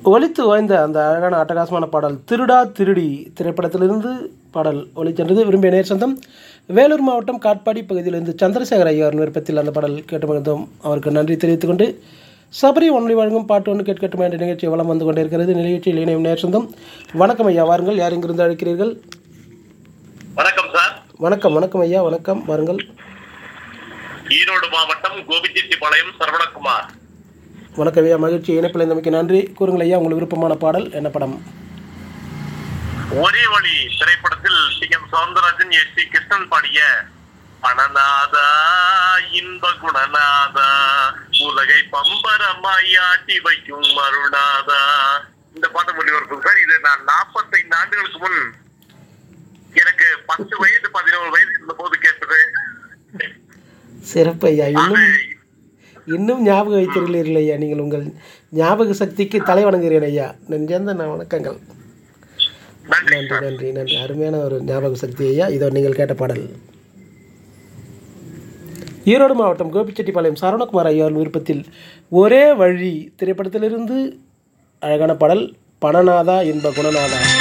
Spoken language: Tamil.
ஒலித்து ஓய்ந்த அந்த அழகான அட்டகாசமான பாடல் திருடா திருடி திரைப்படத்திலிருந்து பாடல் ஒலிச்சென்றது. விரும்பிய நேர் சொந்தம் வேலூர் மாவட்டம் காட்பாடி பகுதியிலிருந்து சந்திரசேகர் ஐயா விருப்பத்தில் அந்த பாடல் கேட்டு மகிழ்ந்தோம். அவருக்கு நன்றி தெரிவித்துக் கொண்டு சபரி ஒன்லி வழங்கும் பாட்டு ஒன்று கேட்கட்டுமா என்ற நிகழ்ச்சி வளம் வந்து கொண்டிருக்கிறது. நிகழ்ச்சியில் இணையும் நேர் சொந்தம் வணக்கம் ஐயா, வாருங்கள். யார் இங்கிருந்து அழைக்கிறீர்கள்? வணக்கம் சார். வணக்கம். வணக்கம் ஐயா, வணக்கம், வாருங்கள். ஈரோடு மாவட்டம் கோபிச்செட்டிப்பாளையம் சரவணகுமார். வணக்கம் ஐயா, மகிழ்ச்சி. இணைப்பில் இருந்தமைக்கு நன்றி. கூறுங்கள் ஐயா, உங்களுக்கு விருப்பமான பாடல் என்ன படம்? ஒரே வழி திரைப்படத்தில் டி.எம். சௌந்தரராஜன், எஸ்.டி. கிருஷ்ணன் பாடிய பணநாதா இன்ப குணநாதா உலகை பம்பரமாய் ஆட்டி வைக்கும் அருணாதா, இந்த பாட்டு ஒளிபரப்பு சார். இது நான் 45 ஆண்டுகளுக்கு முன் எனக்கு 10 வயது 11 வயது இருந்த போது கேட்டது. சிறப்பு ஐயா. இன்னும் ஞாபகம் வைத்திருக்கிறீர்கள் ஐயா. நீங்கள் உங்கள் ஞாபக சக்திக்கு தலை வணங்குகிறேன் ஐயா. நெஞ்சந்த வணக்கங்கள். நன்றி நன்றி நன்றி. அருமையான ஒரு ஞாபக சக்தி ஐயா. இதோ நீங்கள் கேட்ட பாடல் ஈரோடு மாவட்டம் கோபிச்செட்டிப்பாளையம் சரவணகுமார் ஐயா விருப்பத்தில் ஒரே வழி திரைப்படத்திலிருந்து அழகான பாடல் பணநாதா இன்ப குணநாதா.